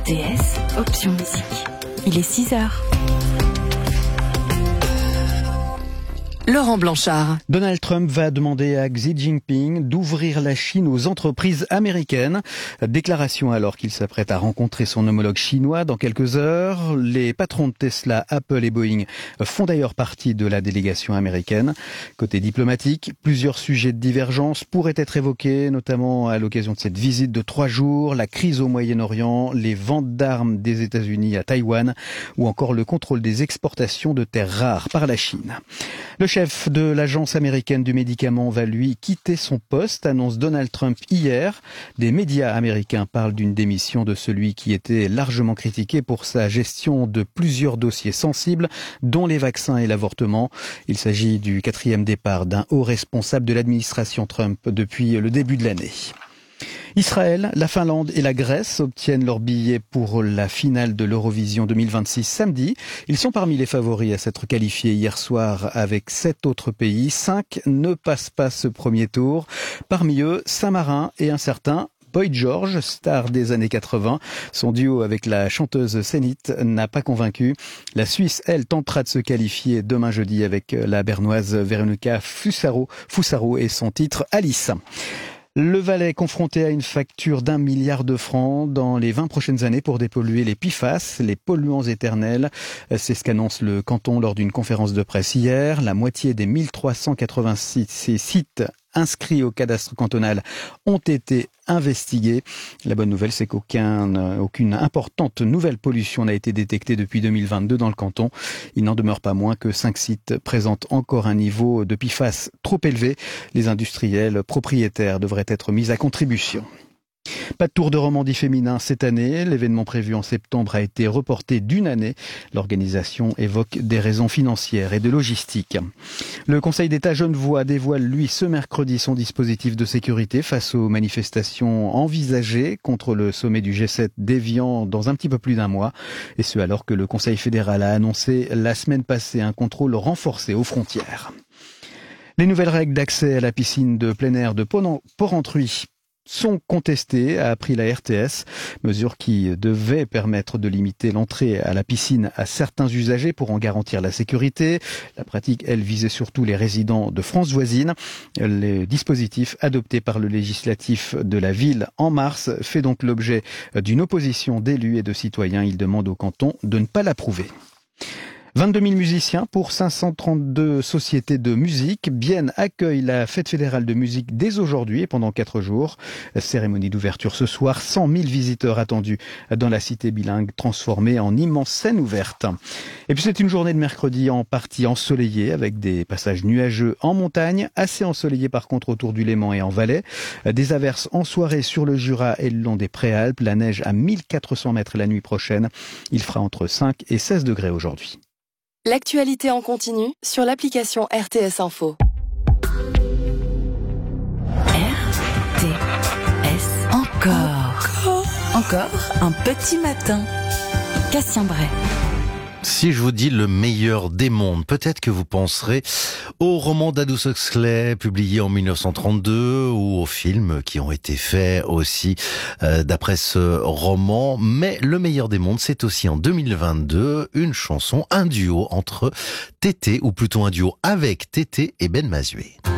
RTS, option musique. Il est 6h. Laurent Blanchard. Donald Trump va demander à Xi Jinping d'ouvrir la Chine aux entreprises américaines. Déclaration alors qu'il s'apprête à rencontrer son homologue chinois dans quelques heures. Les patrons de Tesla, Apple et Boeing font d'ailleurs partie de la délégation américaine. Côté diplomatique, plusieurs sujets de divergence pourraient être évoqués, notamment à l'occasion de cette visite de 3 jours, la crise au Moyen-Orient, les ventes d'armes des États-Unis à Taïwan ou encore le contrôle des exportations de terres rares par la Chine. Le chef de l'agence américaine du médicament va lui quitter son poste, annonce Donald Trump hier. Des médias américains parlent d'une démission de celui qui était largement critiqué pour sa gestion de plusieurs dossiers sensibles, dont les vaccins et l'avortement. Il s'agit du 4e départ d'un haut responsable de l'administration Trump depuis le début de l'année. Israël, la Finlande et la Grèce obtiennent leur billet pour la finale de l'Eurovision 2026 samedi. Ils sont parmi les favoris à s'être qualifiés hier soir avec 7 autres pays. 5 ne passent pas ce premier tour. Parmi eux, Saint-Marin et un certain Boy George, star des années 80. Son duo avec la chanteuse Zénith n'a pas convaincu. La Suisse, elle, tentera de se qualifier demain jeudi avec la bernoise Veronika Fusaro et son titre Alice. Le Valais confronté à une facture d'1 milliard de francs dans les 20 prochaines années pour dépolluer les PFAS, les polluants éternels. C'est ce qu'annonce le canton lors d'une conférence de presse hier. La moitié des 1386 sites inscrits au cadastre cantonal ont été investigués. La bonne nouvelle, c'est aucune importante nouvelle pollution n'a été détectée depuis 2022 dans le canton. Il n'en demeure pas moins que 5 sites présentent encore un niveau de PFAS trop élevé. Les industriels propriétaires devraient être mis à contribution. Pas de Tour de Romandie féminin cette année. L'événement prévu en septembre a été reporté d'1 année. L'organisation évoque des raisons financières et de logistique. Le Conseil d'État genevois dévoile, lui, ce mercredi son dispositif de sécurité face aux manifestations envisagées contre le sommet du G7 d'Évian dans un petit peu plus d'1 mois. Et ce alors que le Conseil fédéral a annoncé la semaine passée un contrôle renforcé aux frontières. Les nouvelles règles d'accès à la piscine de plein air de Porrentruy sont contestées, a appris la RTS, mesure qui devait permettre de limiter l'entrée à la piscine à certains usagers pour en garantir la sécurité. La pratique, elle, visait surtout les résidents de France voisine. Le dispositif adopté par le législatif de la ville en mars fait donc l'objet d'une opposition d'élus et de citoyens. Il demande au canton de ne pas l'approuver. 22 000 musiciens pour 532 sociétés de musique. Bienne accueille la fête fédérale de musique dès aujourd'hui et pendant 4 jours. Cérémonie d'ouverture ce soir. 100 000 visiteurs attendus dans la cité bilingue transformée en immense scène ouverte. Et puis c'est une journée de mercredi en partie ensoleillée avec des passages nuageux en montagne, assez ensoleillés par contre autour du Léman et en Valais. Des averses en soirée sur le Jura et le long des Préalpes. La neige à 1400 mètres la nuit prochaine. Il fera entre 5 et 16 degrés aujourd'hui. L'actualité en continu sur l'application RTS Info. RTS Encore un petit matin. Cassien Bray. Si je vous dis le meilleur des mondes, peut-être que vous penserez au roman d'Aldous Huxley publié en 1932 ou aux films qui ont été faits aussi d'après ce roman. Mais le meilleur des mondes, c'est aussi en 2022 une chanson, un duo entre Tété, ou plutôt un duo avec Tété et Ben Mazué.